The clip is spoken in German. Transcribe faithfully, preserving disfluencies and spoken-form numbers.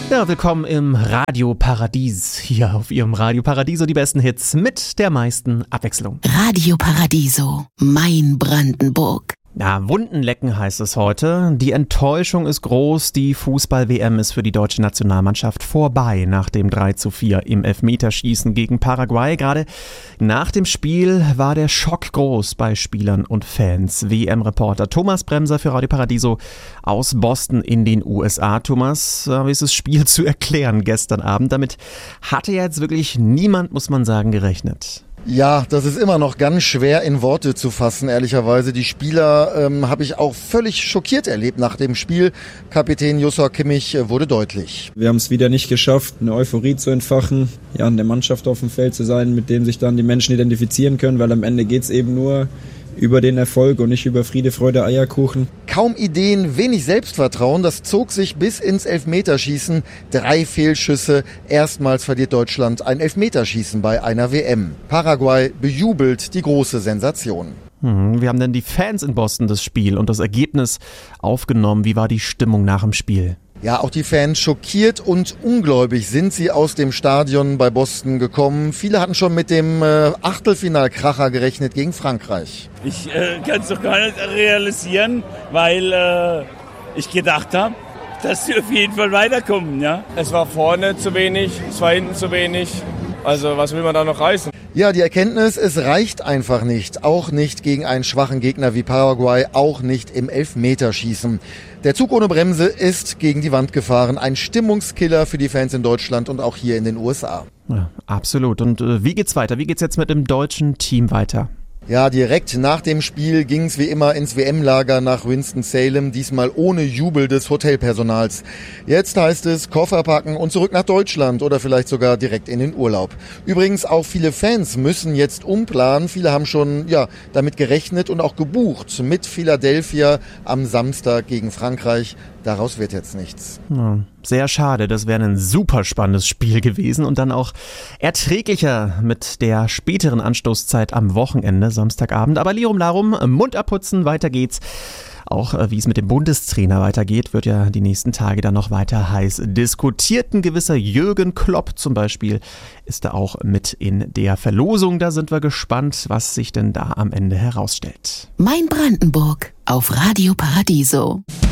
Ja, willkommen im Radio Paradies. Hier auf Ihrem Radio Paradiso die besten Hits mit der meisten Abwechslung. Radio Paradiso, mein Brandenburg. Ja, Wunden lecken heißt es heute. Die Enttäuschung ist groß. Die Fußball-W M ist für die deutsche Nationalmannschaft vorbei nach dem drei zu vier im Elfmeterschießen gegen Paraguay. Gerade nach dem Spiel war der Schock groß bei Spielern und Fans. W M-Reporter Thomas Bremser für Radio Paradiso aus Boston in den U S A. Thomas, wie ist das Spiel zu erklären gestern Abend? Damit hatte ja jetzt wirklich niemand, muss man sagen, gerechnet. Ja, das ist immer noch ganz schwer in Worte zu fassen, ehrlicherweise. Die Spieler ähm, habe ich auch völlig schockiert erlebt nach dem Spiel. Kapitän Joshua Kimmich äh, wurde deutlich. Wir haben es wieder nicht geschafft, eine Euphorie zu entfachen, ja, in der Mannschaft auf dem Feld zu sein, mit dem sich dann die Menschen identifizieren können, weil am Ende geht es eben nur über den Erfolg und nicht über Friede, Freude, Eierkuchen. Kaum Ideen, wenig Selbstvertrauen, das zog sich bis ins Elfmeterschießen. Drei Fehlschüsse, erstmals verliert Deutschland ein Elfmeterschießen bei einer W M. Paraguay bejubelt die große Sensation. Hm, wie haben denn die Fans in Boston das Spiel und das Ergebnis aufgenommen? Wie war die Stimmung nach dem Spiel? Ja, auch die Fans schockiert und ungläubig sind sie aus dem Stadion bei Boston gekommen. Viele hatten schon mit dem äh, Achtelfinalkracher gerechnet gegen Frankreich. Ich äh, kann es doch gar nicht realisieren, weil äh, ich gedacht habe, dass sie auf jeden Fall weiterkommen. Ja? Es war vorne zu wenig, es war hinten zu wenig. Also was will man da noch reißen? Ja, die Erkenntnis, es reicht einfach nicht. Auch nicht gegen einen schwachen Gegner wie Paraguay, auch nicht im Elfmeterschießen. Der Zug ohne Bremse ist gegen die Wand gefahren. Ein Stimmungskiller für die Fans in Deutschland und auch hier in den U S A. Ja, absolut. Und äh, wie geht's weiter? Wie geht's jetzt mit dem deutschen Team weiter? Ja, direkt nach dem Spiel ging es wie immer ins W M-Lager nach Winston-Salem, diesmal ohne Jubel des Hotelpersonals. Jetzt heißt es Koffer packen und zurück nach Deutschland oder vielleicht sogar direkt in den Urlaub. Übrigens auch viele Fans müssen jetzt umplanen. Viele haben schon ja damit gerechnet und auch gebucht mit Philadelphia am Samstag gegen Frankreich. Daraus wird jetzt nichts. Ja, sehr schade, das wäre ein super spannendes Spiel gewesen und dann auch erträglicher mit der späteren Anstoßzeit am Wochenende, Samstagabend. Aber Lirum Larum, Mund abputzen, weiter geht's. Auch wie es mit dem Bundestrainer weitergeht, wird ja die nächsten Tage dann noch weiter heiß diskutiert. Ein gewisser Jürgen Klopp zum Beispiel ist da auch mit in der Verlosung. Da sind wir gespannt, was sich denn da am Ende herausstellt. Mein Brandenburg auf Radio Paradiso.